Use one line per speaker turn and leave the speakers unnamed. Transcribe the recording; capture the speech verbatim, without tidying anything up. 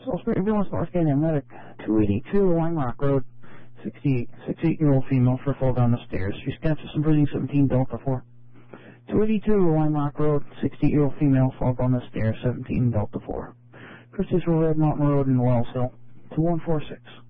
Salisbury Ambulance, North Canyon Medic, two eighty-two Lime Rock Road, sixty-eight-year-old female for fall down the stairs. She's captured some breathing, seventeen Delta four. two eighty-two Lime Rock Road, sixty-eight-year-old female fall down the stairs, seventeen Delta four. Christie's Red Mountain Road in Wells Hill, two one four six.